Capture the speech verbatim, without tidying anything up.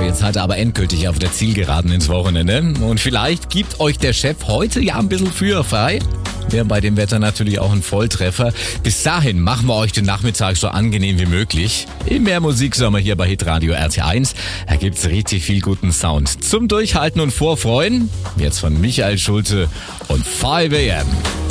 jetzt seid ihr aber endgültig auf der Zielgeraden ins Wochenende. Und vielleicht gibt euch der Chef heute ja ein bisschen früher frei. Wäre bei dem Wetter natürlich auch ein Volltreffer. Bis dahin machen wir euch den Nachmittag so angenehm wie möglich. In mehr Musik sind wir hier bei Hitradio R T eins. Da gibt's richtig viel guten Sound. Zum Durchhalten und Vorfreuen. Jetzt von Michael Schulte und five a m